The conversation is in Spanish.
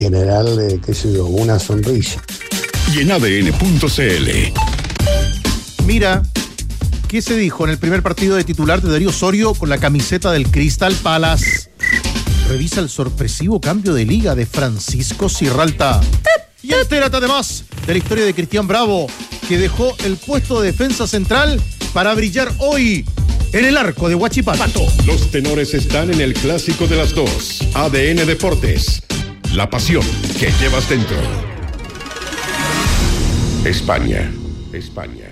generarle, qué sé yo, una sonrisa. Y en ADN.cl. Mira, ¿qué se dijo en el primer partido de titular de Darío Osorio con la camiseta del Crystal Palace? Revisa el sorpresivo cambio de liga de Francisco Sierralta. Y entérate además de la historia de Cristian Bravo, que dejó el puesto de defensa central para brillar hoy en el arco de Huachipato. Los tenores están en el clásico de las dos. ADN Deportes. La pasión que llevas dentro. España.